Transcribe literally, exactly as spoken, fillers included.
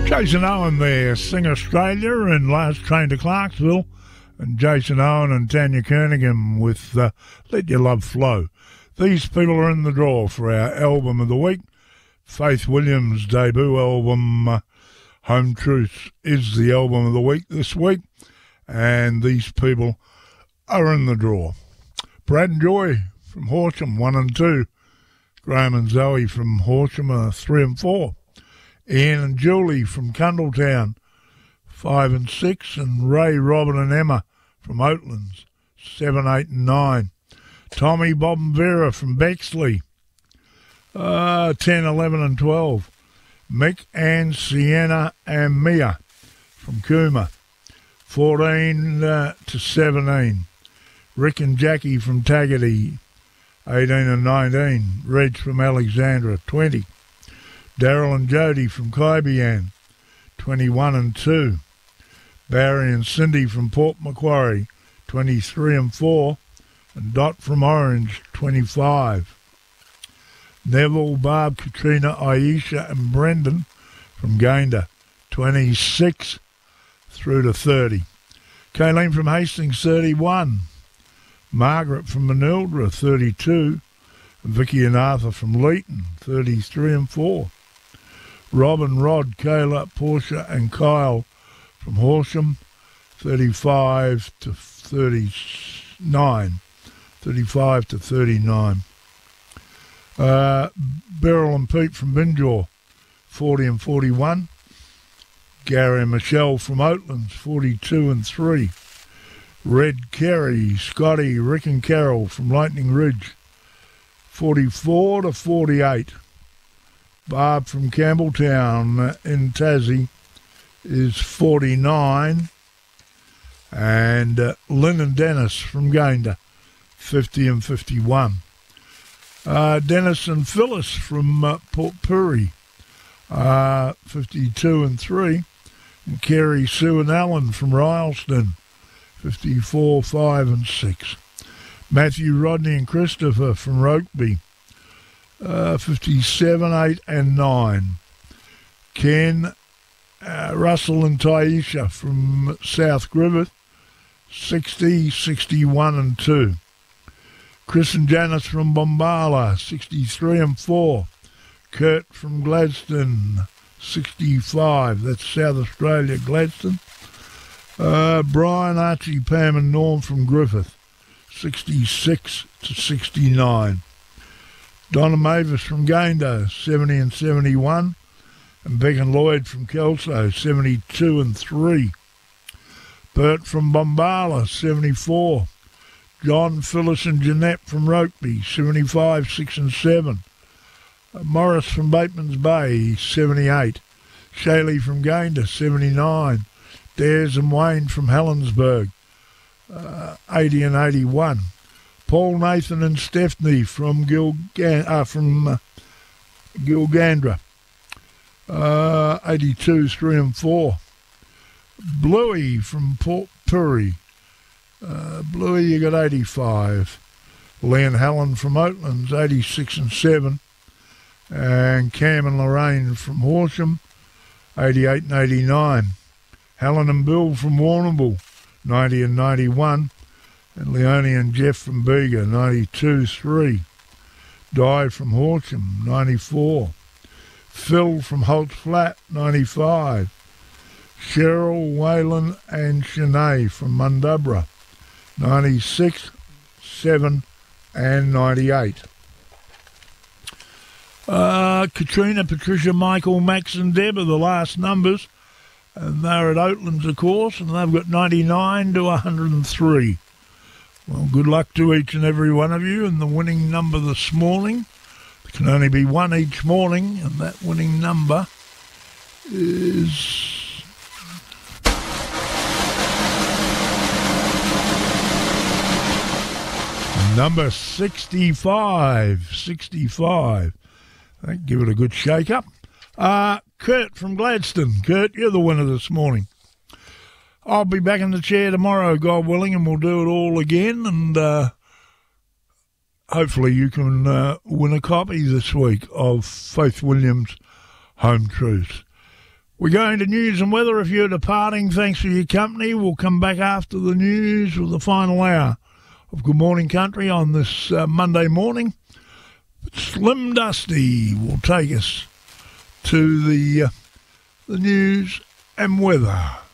Jason Owen there, Sing Australia, and Last Train to Clarksville, and Jason Owen and Tanya Kernaghan with uh, Let Your Love Flow. These people are in the draw for our album of the week. Faith Williams' debut album, uh, Home Truth, is the album of the week this week, and these people are in the draw. Brad and Joy from Horsham, one and two. Graham and Zoe from Horsham are three and four. Ian and Julie from Cundletown, five and six, and Ray, Robin and Emma from Oatlands, seven, eight and nine. Tommy, Bob and Vera from Bexley, uh, ten, eleven and twelve. Mick, Ann, Sienna and Mia from Cooma, fourteen uh, to seventeen. Rick and Jackie from Taggart, eighteen and nineteen. Reg from Alexandra, twenty. Daryl and Jody from Kaibian, twenty-one and two. Barry and Cindy from Port Macquarie, twenty-three and four. And Dot from Orange, twenty-five. Neville, Barb, Katrina, Aisha and Brendan from Gayndah, twenty-six through to thirty. Kayleen from Hastings, thirty-one. Margaret from Manildra, thirty-two. And Vicky and Arthur from Leeton, thirty-three and four. Rob and Rod, Kayla, Portia and Kyle from Horsham, thirty-five to thirty-nine. thirty-five to thirty-nine. Uh, Beryl and Pete from Binjaw, forty and forty-one. Gary and Michelle from Oatlands, forty-two and three. Red, Kerry, Scotty, Rick and Carol from Lightning Ridge, forty-four to forty-eight. Barb from Campbelltown in Tassie is forty-nine. And uh, Lynn and Dennis from Gayndah, fifty and fifty-one. Uh, Dennis and Phyllis from uh, Port Pirie, uh, fifty-two and three. And Kerry, Sue and Alan from Rylston, fifty-four, five and six. Matthew, Rodney and Christopher from Rokeby, uh, fifty-seven, eight and nine. Ken, uh, Russell and Taisha from South Griffith, sixty, sixty-one and two. Chris and Janice from Bombala, sixty-three and four. Kurt from Gladstone, sixty-five. That's South Australia, Gladstone. Uh, Brian, Archie, Pam and Norm from Griffith, sixty-six to sixty-nine. Donna Mavis from Gayndah, seventy and seventy-one. And Beck and Lloyd from Kelso, seventy-two and three. Bert from Bombala, seventy-four. John, Phyllis and Jeanette from Rokeby, seventy-five, six and seven. Uh, Morris from Bateman's Bay, seventy-eight. Shaylee from Gayndah, seventy-nine. Dares and Wayne from Helensburgh, uh, eighty and eighty-one. Paul, Nathan and Stephanie from Gilgan, uh, from uh, Gilgandra, uh, eighty-two, three and four. Bluey from Port Pirie, uh, Bluey, you got eighty-five. Lee and Helen from Oatlands, eighty-six and seven. And Cam and Lorraine from Horsham, eighty-eight and eighty-nine. Helen and Bill from Warrnambool, ninety and ninety-one. And Leonie and Jeff from Bega, ninety-two, three. Di from Horsham, ninety-four. Phil from Holt's Flat, ninety-five. Cheryl, Waylon and Shanae from Mundubra, ninety-six, seven and ninety-eight. Uh, Katrina, Patricia, Michael, Max and Deb are the last numbers. And they're at Oatlands, of course, and they've got ninety-nine to one hundred three. Well, good luck to each and every one of you. And the winning number this morning, there can only be one each morning, and that winning number is number sixty-five. sixty-five. I'd give it a good shake-up. Uh, Kurt from Gladstone. Kurt, you're the winner this morning. I'll be back in the chair tomorrow, God willing, and we'll do it all again. And uh, hopefully you can uh, win a copy this week of Faith Williams' Home Truth. We're going to news and weather. If you're departing, thanks for your company. We'll come back after the news with the final hour of Good Morning Country on this uh, Monday morning. Slim Dusty will take us to the uh, the news and weather.